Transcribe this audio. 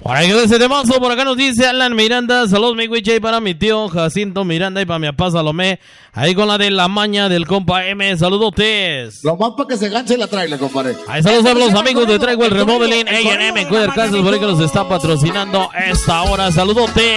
Por ahí ese temazo, por acá nos dice Alan Miranda, saludos mi güey, para mi tío Jacinto Miranda y para mi papá Salomé, ahí con la de la maña del compa M, saludotes. Lo más para que se ganche la trailer, compadre. Ahí saludos a los amigos de Traigo el Remodeling, A&M, Cuidar Casas, por ahí que los está patrocinando esta hora, saludotes.